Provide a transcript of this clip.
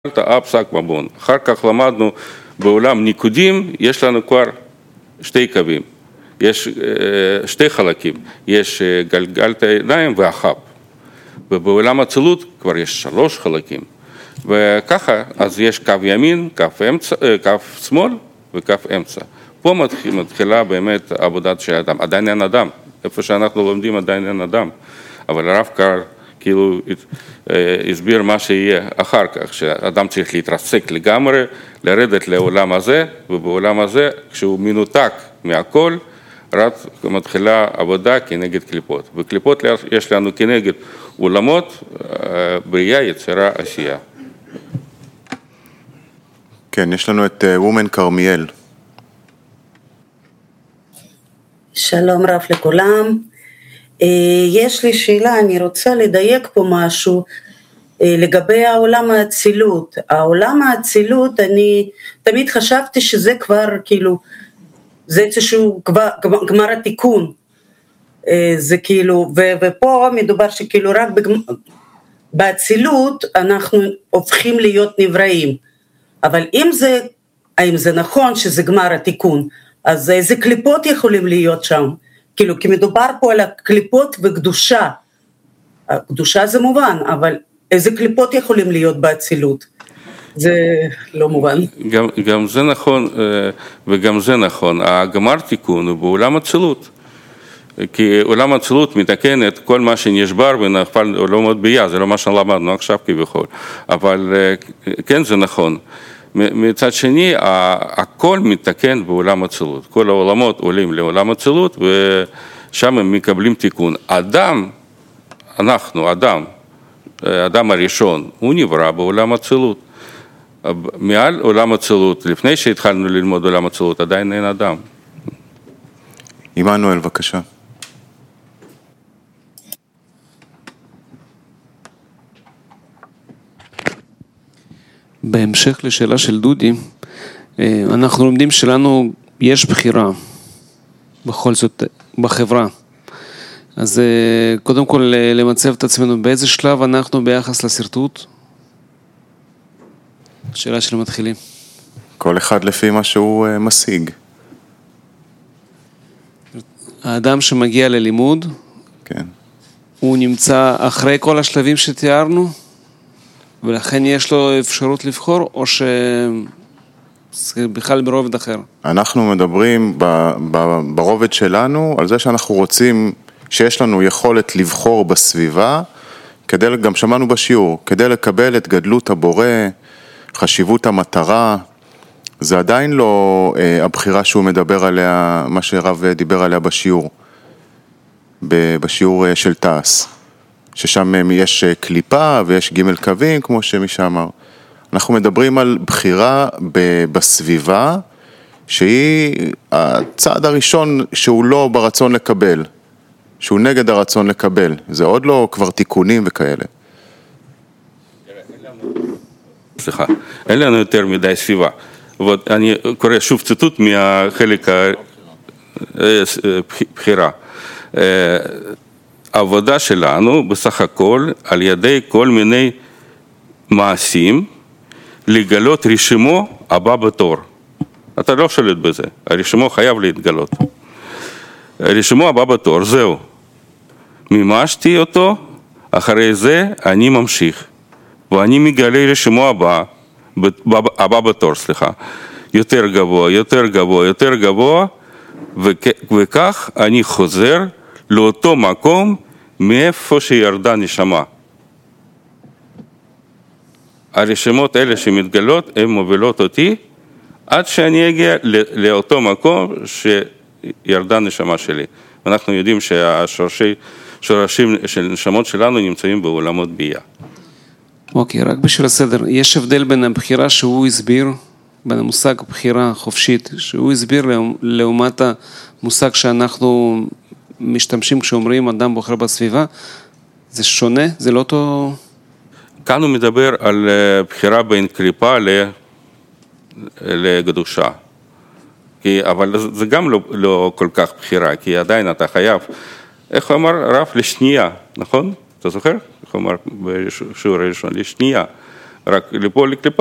פסק ממון. אחר כך למדנו בעולם ניקודים, יש לנו כבר שתי קווים, יש שתי חלקים, יש גלגלת העיניים והחב. ובעולם אצילות כבר יש 3 חלקים. וככה, אז יש קו ימין, קו שמאל וקו אמצע. פה מתחילה באמת עבודת של אדם. עדיין אין אדם. איפה שאנחנו לומדים עדיין אין אדם. אבל הרב קרל כאילו הסביר מה שיהיה אחר כך, שאדם צריך להתרסק לגמרי, לרדת לעולם הזה, ובעולם הזה, כשהוא מנותק מהכל, רק מתחילה עבודה כנגד קליפות. וקליפות יש לנו כנגד עולמות, בריאה, יצירה, עשייה. כן, יש לנו את וומן כרמיאל. שלום רב לכולם. יש לי שאלה, אני רוצה לדייק פה משהו לגבי העולם האצילות. העולם האצילות, אני תמיד חשבתי שזה כבר כאילו, זה איזשהו גמר התיקון. זה כאילו, ופה מדובר שכאילו רק באצילות אנחנו הופכים להיות נבראים. אבל האם זה נכון שזה גמר התיקון, אז איזה קליפות יכולים להיות שם? כאילו, כי מדובר פה על הקליפות וקדושה. הקדושה זה מובן, אבל איזה קליפות יכולים להיות באצילות? זה לא מובן. גם זה נכון, וגם זה נכון. הגמר תיקון הוא בעולם אצילות. כי עולם אצילות מתקן את כל מה שנשבר ונפל לעולמות ביה, זה לא מה שלמדנו עכשיו כביכול. אבל כן, זה נכון. מצד שני, הכל מתקן בעולם אצילות. כל העולמות עולים לעולם אצילות, ושם הם מקבלים תיקון. אדם הראשון, הוא נברא בעולם אצילות. מעל עולם אצילות, לפני שהתחלנו ללמוד עולם אצילות, עדיין אין אדם. עמנואל, בבקשה. בהמשך לשאלה של דודי, אנחנו לומדים שלנו יש בחירה, בכל זאת, בחברה. אז קודם כל למצב את עצמנו, באיזה שלב אנחנו ביחס לסרטוט? שאלה של מתחילים. כל אחד לפי מה שהוא משיג. האדם שמגיע ללימוד, כן. הוא נמצא אחרי כל השלבים שתיארנו, ולכן יש לו אפשרות לבחור, או שבכלל ברובד אחר? אנחנו מדברים ברובד שלנו על זה שאנחנו רוצים, שיש לנו יכולת לבחור בסביבה, גם שמענו בשיעור, כדי לקבל את גדלות הבורא, חשיבות המטרה, זה עדיין לא הבחירה שהוא מדבר עליה, מה שרב דיבר עליה בשיעור של תעש. ששם יש קליפה ויש ג' קווים, כמו שמישה אמר. אנחנו מדברים על בחירה בסביבה, שהיא הצעד הראשון שהוא לא ברצון לקבל, שהוא נגד הרצון לקבל. זה עוד לא כבר תיקונים וכאלה. סליחה, אין לנו יותר מדי סביבה. אני קורא שוב ציטוט מהחלק הבחירה. העבודה שלנו בסך הכל על ידי כל מיני מעשים לגלות רשימו הבא בתור. אתה לא שולט בזה, הרשימו חייב להתגלות. הרשימו הבא בתור, זהו. מימשתי אותו, אחרי זה אני ממשיך. ואני מגלה רשימו הבא בתור, יותר גבוה, יותר גבוה, יותר גבוה, וכך אני חוזר לאותו מקום מאיפה שירדה נשמה. הרשימות האלה שמתגלות, הן מובילות אותי, עד שאני אגיע לאותו מקום שירדה נשמה שלי. ואנחנו יודעים שהשורשים של נשמות שלנו נמצאים בעולמות ביה. אוקיי, רק בשביל הסדר, יש הבדל בין הבחירה שהוא הסביר, בין המושג בחירה חופשית, שהוא הסביר לעומת המושג שאנחנו משתמשים כשאומרים אדם בוחר בסביבה, זה שונה? זה לא אותו? כאן הוא מדבר על בחירה בין קליפה לקדושה. אבל זה גם לא כל כך בחירה, כי עדיין אתה חייב, איך הוא אמר רב? לשנייה, נכון? אתה זוכר? איך הוא אמר בשיעור הראשון? לשנייה. רק ליפול לקליפה.